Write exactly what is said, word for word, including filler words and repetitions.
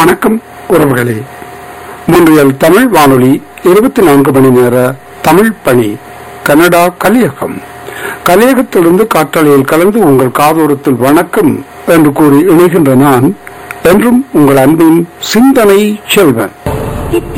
வணக்கம் உறவுகளே. முன்றியல் தமிழ் வானொலி இருபத்தி நான்கு மணி நேர தமிழ் பணி கனடா கலியகம். கலியகத்திலிருந்து காற்றலையில் கலந்து உங்கள் காதோரத்தில் வணக்கம் என்று கூறி இணைகின்ற நான் என்றும் உங்கள் அன்பின் சிந்தனை செல்வன்.